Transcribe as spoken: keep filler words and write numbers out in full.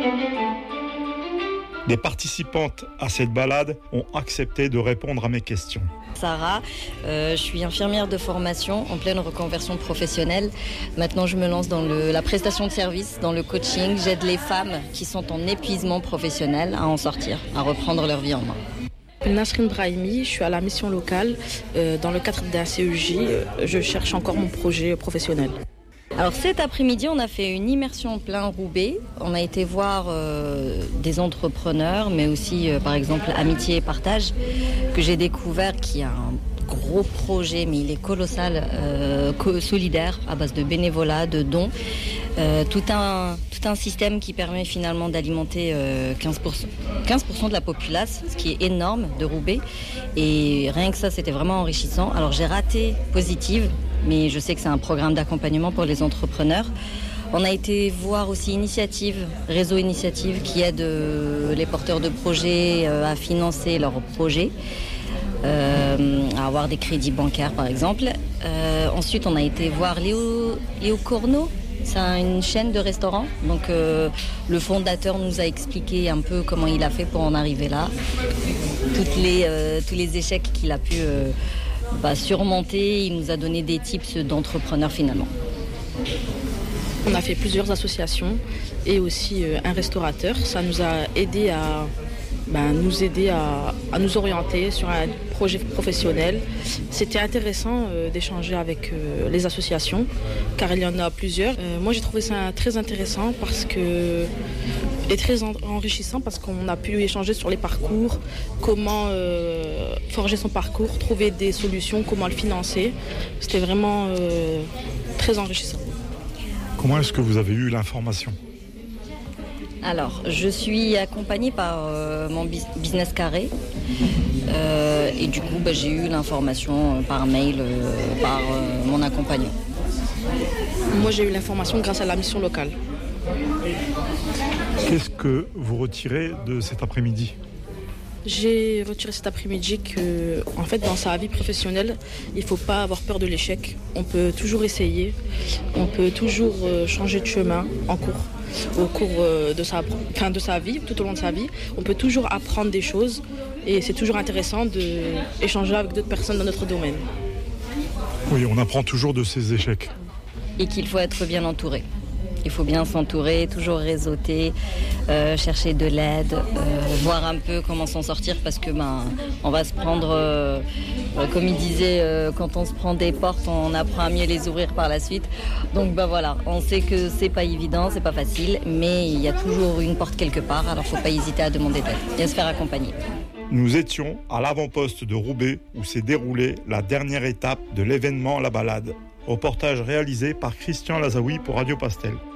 Des participantes à cette balade ont accepté de répondre à mes questions. Sarah, euh, je suis infirmière de formation en pleine reconversion professionnelle. Maintenant, je me lance dans le, la prestation de service, dans le coaching. J'aide les femmes qui sont en épuisement professionnel à en sortir, à reprendre leur vie en main. Nasrine Brahimi, je suis à la mission locale. Euh, dans le cadre d'un C E J, euh, je cherche encore mon projet professionnel. Alors cet après-midi, on a fait une immersion en plein Roubaix. On a été voir euh, des entrepreneurs, mais aussi euh, par exemple Amitié et Partage, que j'ai découvert qui a un gros projet, mais il est colossal, euh, solidaire, à base de bénévolat, de dons. Euh, tout un, tout un système qui permet finalement d'alimenter euh, quinze pour cent, quinze pour cent de la populace, ce qui est énorme de Roubaix. Et rien que ça, c'était vraiment enrichissant. Alors j'ai raté Positive, mais je sais que c'est un programme d'accompagnement pour les entrepreneurs. On a été voir aussi Initiative, Réseau Initiative, qui aide euh, les porteurs de projets euh, à financer leurs projets, euh, à avoir des crédits bancaires par exemple. Euh, ensuite, on a été voir Léo, Léo Corneau. C'est une chaîne de restaurants. Donc euh, le fondateur nous a expliqué un peu comment il a fait pour en arriver là. Toutes les, euh, tous les échecs qu'il a pu euh, bah, surmonter. Il nous a donné des tips d'entrepreneurs finalement. On a fait plusieurs associations et aussi euh, un restaurateur. Ça nous a aidé à, ben, nous, aider à, à nous orienter sur un projet professionnel. C'était intéressant euh, d'échanger avec euh, les associations, car il y en a plusieurs. Euh, moi, j'ai trouvé ça très intéressant parce que, et très en, enrichissant parce qu'on a pu échanger sur les parcours, comment euh, forger son parcours, trouver des solutions, comment le financer. C'était vraiment euh, très enrichissant. Comment est-ce que vous avez eu l'information ? Alors, je suis accompagnée par euh, mon business carré euh, et du coup, bah, j'ai eu l'information par mail euh, par euh, mon accompagnant. Moi, j'ai eu l'information grâce à la mission locale. Qu'est-ce que vous retirez de cet après-midi ? J'ai retiré cet après-midi que, en fait, dans sa vie professionnelle, il ne faut pas avoir peur de l'échec. On peut toujours essayer, on peut toujours changer de chemin en cours, au cours de sa, enfin, de sa vie, tout au long de sa vie. On peut toujours apprendre des choses et c'est toujours intéressant d'échanger avec d'autres personnes dans notre domaine. Oui, on apprend toujours de ses échecs. Et qu'il faut être bien entouré. Il faut bien s'entourer, toujours réseauter, euh, chercher de l'aide, euh, voir un peu comment s'en sortir parce que ben on va se prendre, euh, comme il disait, euh, quand on se prend des portes, on apprend à mieux les ouvrir par la suite. Donc ben voilà, on sait que c'est pas évident, c'est pas facile, mais il y a toujours une porte quelque part. Alors faut pas hésiter à demander d'aide et à se faire accompagner. Nous étions à l'avant-poste de Roubaix où s'est déroulée la dernière étape de l'événement La Balade. Reportage réalisé par Christian Lazaoui pour Radio Pastel.